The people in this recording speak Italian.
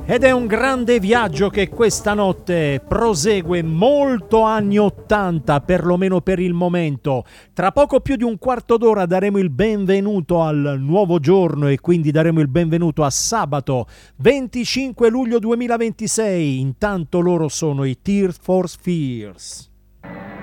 Ed è un grande viaggio che questa notte prosegue molto anni 80, perlomeno per il momento. Tra poco più di un quarto d'ora daremo il benvenuto al nuovo giorno e quindi daremo il benvenuto a sabato 25 luglio 2026. Intanto loro sono i Tears for Fears.